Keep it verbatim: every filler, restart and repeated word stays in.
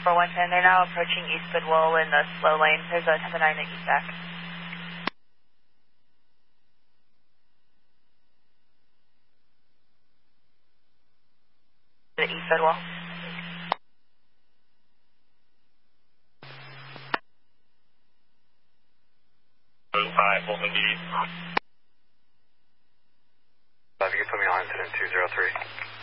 four one ten. They're now approaching East Bidwell in the slow lane. There's a ten nine at E S A C. At East Bidwell. five, Fulton B. Uh, you can put me on incident two zero three.